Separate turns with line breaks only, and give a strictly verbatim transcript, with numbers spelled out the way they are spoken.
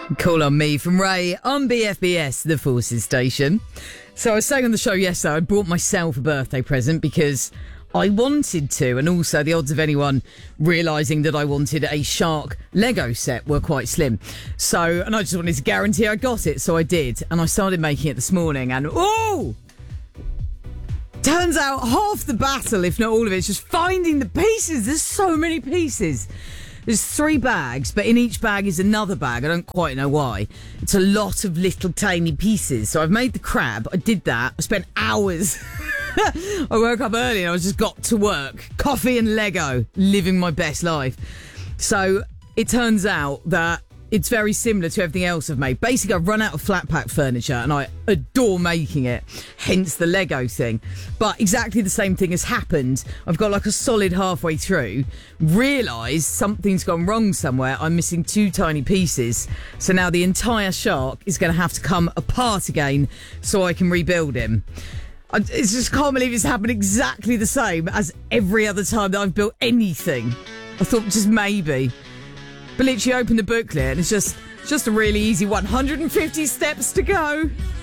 Call on me from Ray on B F B S, the Forces Station. So I was saying on the show yesterday, I bought myself a birthday present because I wanted to, and also the odds of anyone realising that I wanted a shark Lego set were quite slim. So, and I just wanted to guarantee I got it, so I did. And I started making it this morning, and oh! Turns out half the battle, if not all of it, is just finding the pieces. There's so many pieces. There's three bags, but in each bag is another bag. I don't quite know why. It's a lot of little tiny pieces. So I've made the crab. I did that. I spent hours. I woke up early and I was just got to work. Coffee and Lego. Living my best life. So it turns out that it's very similar to everything else I've made. Basically, I've run out of flat pack furniture and I adore making it, hence the Lego thing. But exactly the same thing has happened. I've got like a solid halfway through, realised something's gone wrong somewhere. I'm missing two tiny pieces. So now the entire shark is going to have to come apart again so I can rebuild him. I it's just can't believe it's happened exactly the same as every other time that I've built anything. I thought just maybe. But literally open the booklet and it's just, just a really easy one hundred fifty steps to go.